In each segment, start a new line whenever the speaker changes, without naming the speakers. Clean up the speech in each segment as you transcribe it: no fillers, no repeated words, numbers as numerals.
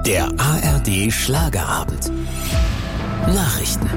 Der ARD Schlagerabend. Nachrichten.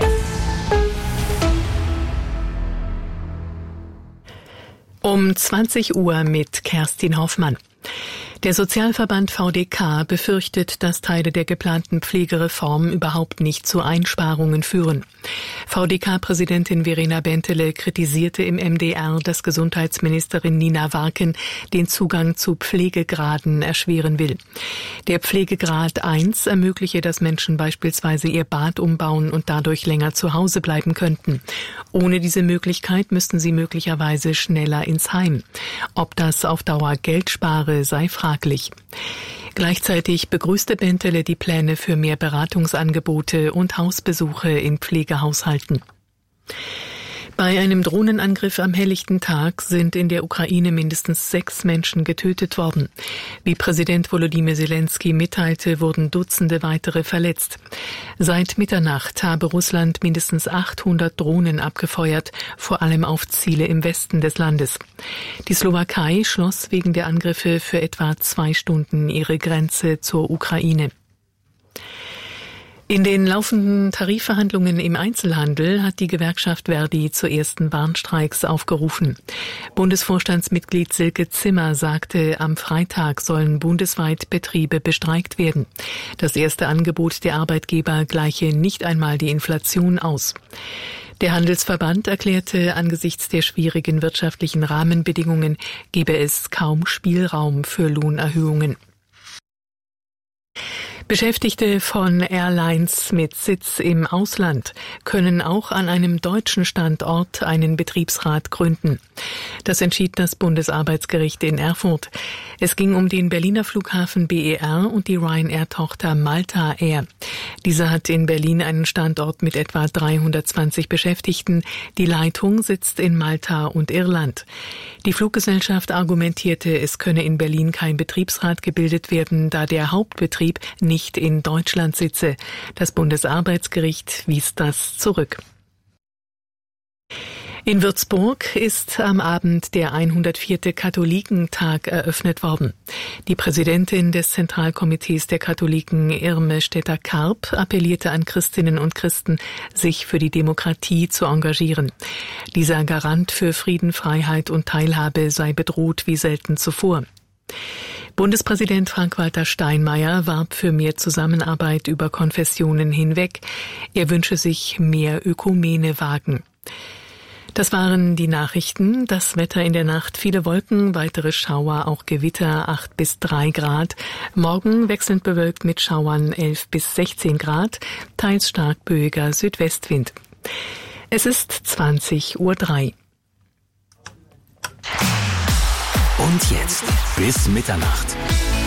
Um 20 Uhr mit Kerstin Hoffmann. Der Sozialverband VDK befürchtet, dass Teile der geplanten Pflegereform überhaupt nicht zu Einsparungen führen. VDK-Präsidentin Verena Bentele kritisierte im MDR, dass Gesundheitsministerin Nina Warken den Zugang zu Pflegegraden erschweren will. Der Pflegegrad 1 ermögliche, dass Menschen beispielsweise ihr Bad umbauen und dadurch länger zu Hause bleiben könnten. Ohne diese Möglichkeit müssten sie möglicherweise schneller ins Heim. Ob das auf Dauer Geld spare, sei fraglich. Gleichzeitig begrüßte Bentele die Pläne für mehr Beratungsangebote und Hausbesuche in Pflegehaushalten. Bei einem Drohnenangriff am helllichten Tag sind in der Ukraine mindestens 6 Menschen getötet worden. Wie Präsident Volodymyr Zelensky mitteilte, wurden Dutzende weitere verletzt. Seit Mitternacht habe Russland mindestens 800 Drohnen abgefeuert, vor allem auf Ziele im Westen des Landes. Die Slowakei schloss wegen der Angriffe für etwa 2 Stunden ihre Grenze zur Ukraine. In den laufenden Tarifverhandlungen im Einzelhandel hat die Gewerkschaft Verdi zu ersten Warnstreiks aufgerufen. Bundesvorstandsmitglied Silke Zimmer sagte, am Freitag sollen bundesweit Betriebe bestreikt werden. Das erste Angebot der Arbeitgeber gleiche nicht einmal die Inflation aus. Der Handelsverband erklärte, angesichts der schwierigen wirtschaftlichen Rahmenbedingungen gebe es kaum Spielraum für Lohnerhöhungen. Beschäftigte von Airlines mit Sitz im Ausland können auch an einem deutschen Standort einen Betriebsrat gründen. Das entschied das Bundesarbeitsgericht in Erfurt. Es ging um den Berliner Flughafen BER und die Ryanair-Tochter Malta Air. Diese hat in Berlin einen Standort mit etwa 320 Beschäftigten. Die Leitung sitzt in Malta und Irland. Die Fluggesellschaft argumentierte, es könne in Berlin kein Betriebsrat gebildet werden, da der Hauptbetrieb nicht in Deutschland sitze. Das Bundesarbeitsgericht wies das zurück. In Würzburg ist am Abend der 104. Katholikentag eröffnet worden. Die Präsidentin des Zentralkomitees der Katholiken, Irme Stetter-Karp, appellierte an Christinnen und Christen, sich für die Demokratie zu engagieren. Dieser Garant für Frieden, Freiheit und Teilhabe sei bedroht wie selten zuvor. Bundespräsident Frank-Walter Steinmeier warb für mehr Zusammenarbeit über Konfessionen hinweg. Er wünsche sich mehr Ökumene-Wagen. Das waren die Nachrichten. Das Wetter in der Nacht: viele Wolken, weitere Schauer, auch Gewitter, 8 bis 3 Grad. Morgen wechselnd bewölkt mit Schauern, 11 bis 16 Grad, teils stark böiger Südwestwind. Es ist 20:03 Uhr.
Und jetzt bis Mitternacht.